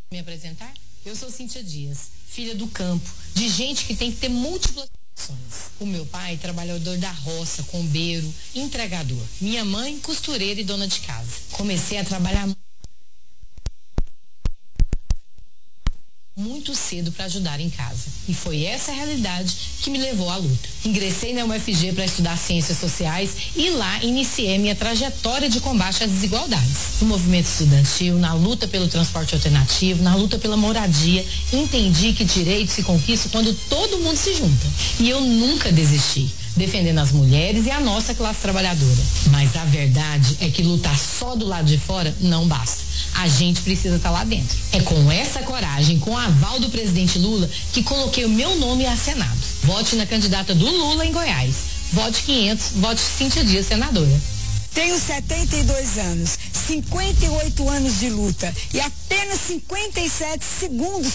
Me apresentar? Eu sou Cíntia Dias, filha do campo, de gente que tem que ter múltiplas funções. O meu pai, trabalhador da roça, combeiro, entregador. Minha mãe, costureira e dona de casa. Comecei a trabalhar muito cedo para ajudar em casa. E foi essa a realidade que me levou à luta. Ingressei na UFG para estudar Ciências Sociais e lá iniciei minha trajetória de combate às desigualdades. No movimento estudantil, na luta pelo transporte alternativo, na luta pela moradia, entendi que direitos se conquistam quando todo mundo se junta. E eu nunca desisti, defendendo as mulheres e a nossa classe trabalhadora. Mas a verdade é que lutar só do lado de fora não basta. A gente precisa estar lá dentro. É com essa coragem, com o aval do presidente Lula, que coloquei o meu nome a Senado. Vote na candidata do Lula em Goiás. Vote 500, vote Cíntia Dias, senadora. Tenho 72 anos, 58 anos de luta e apenas 57 segundos